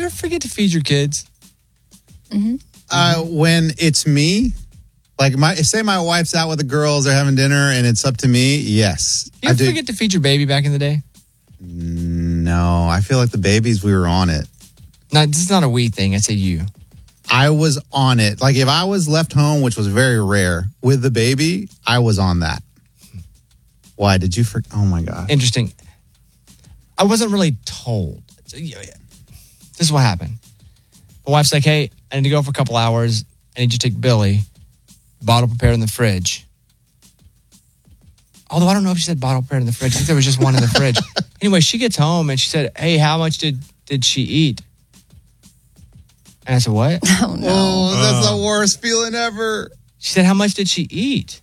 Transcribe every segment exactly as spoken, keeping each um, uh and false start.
you ever forget to feed your kids? Mm-hmm. Uh, when it's me, like my say my wife's out with the girls, they're having dinner, and it's up to me. Yes, You I ever do. forget to feed your baby back in the day? No, I feel like the babies, we were on it. No, this is not a we thing. I say you. I was on it. Like if I was left home, which was very rare, with the baby, I was on that. Why did you forget? Oh my God. Interesting. I wasn't really told. So, yeah, yeah. This is what happened. My wife's like, hey, I need to go for a couple hours. I need you to take Billy. Bottle prepared in the fridge. Although I don't know if she said bottle prepared in the fridge. I think there was just one in the fridge. Anyway, she gets home and she said, hey, how much did, did she eat? And I said, what? Oh, no. Oh, that's the worst feeling ever. She said, how much did she eat?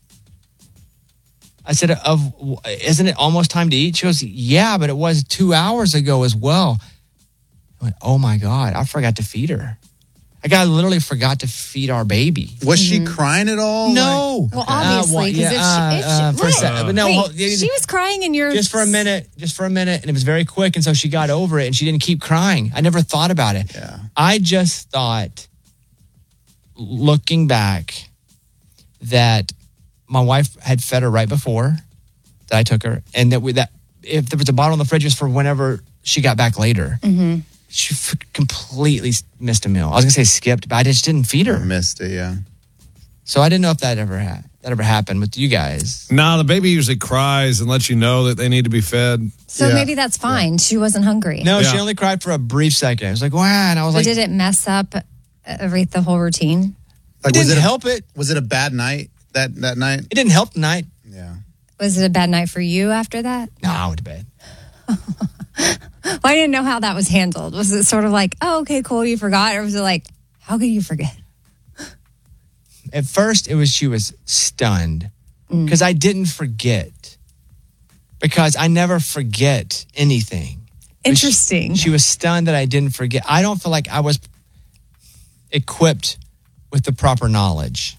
I said, "Of isn't it almost time to eat?" She goes, yeah, but it was two hours ago as well. I went, oh my God, I forgot to feed her. Like I literally forgot to feed our baby. Was she crying at all? No. Well, obviously, because Uh, if yeah, she, if she uh, uh, for a what? sec- but no, Wait, hold- she was crying in your just for a minute, just for a minute, and it was very quick, and so she got over it, and she didn't keep crying. I never thought about it. Yeah. I just thought, looking back, that my wife had fed her right before that I took her, and that we that if there was a bottle in the fridge, it was for whenever she got back later. Mm-hmm. She f- completely missed a meal. I was gonna say skipped, but I just didn't feed her. I missed it, yeah. So I didn't know if that ever had that ever happened with you guys. No, the baby usually cries and lets you know that they need to be fed. So Yeah. maybe that's fine. She wasn't hungry. No, she Yeah. only cried for a brief second. I was like, wow, and I was But like, did it mess up every the whole routine? Like, it was didn't it a, help it. Was it a bad night that that night? It didn't help tonight. Yeah. Was it a bad night for you after that? No, I went to bed. Well, I didn't know how that was handled. Was it sort of like, oh, okay, cool, you forgot? Or was it like, how could you forget? At first, it was she was stunned because I didn't forget. Because I never forget anything. But she- Interesting. She, was stunned that I didn't forget. I don't feel like I was equipped with the proper knowledge.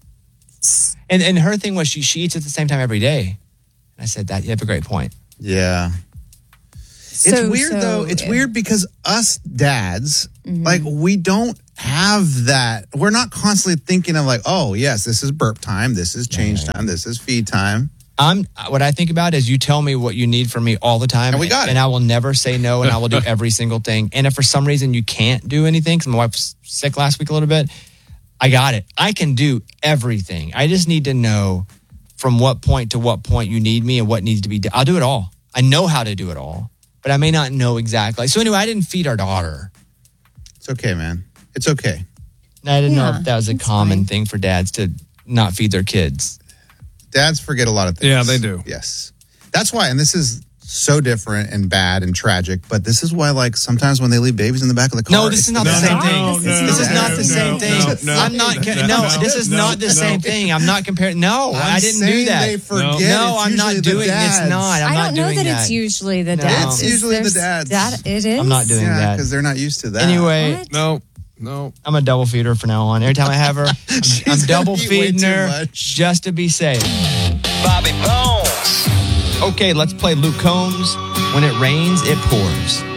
And and her thing was she she eats at the same time every day. And I said that you have a great point. Yeah. So- it's weird so- though. It's weird because us dads, Mm-hmm. like we don't have that. We're not constantly thinking of like, oh yes, this is burp time, this is change time, this is feed time. I'm what I think about is you tell me what you need from me all the time, And we got it. and I will never say no, and I will do every single thing. And if for some reason you can't do anything, because my wife was sick last week a little bit, I got it. I can do everything. I just need to know from what point to what point you need me and what needs to be done. I'll do it all. I know how to do it all, but I may not know exactly. So anyway, I didn't feed our daughter. It's okay, man. It's okay. And I didn't know Yeah, if that was a that's common fine. thing for dads to not feed their kids. Dads forget a lot of things. Yeah, they do. Yes. That's why, and this is so different and bad and tragic, but this is why, like, sometimes when they leave babies in the back of the car. No, this is it's not the the dad. same No, thing. no, This is no, not the no, same no, thing. no, I'm not. no, ca- no, No, this is no, not the no. same thing. I'm not comparing. No, I'm I didn't do saying that. They forget. No. No, It's I'm not usually the doing. It's dads. not. I'm I not don't know doing that, that. it's usually the No. dads. It's usually the There's- dads. That, it is? I'm not doing Yeah, that. because they're not used to that. Anyway, What? No, no. I'm a double feeder from now on. Every time I have her, I'm, I'm She's double gonna eat way feeding too her much. just to be safe. Bobby Bones. Okay, let's play Luke Combs. When it rains, it pours.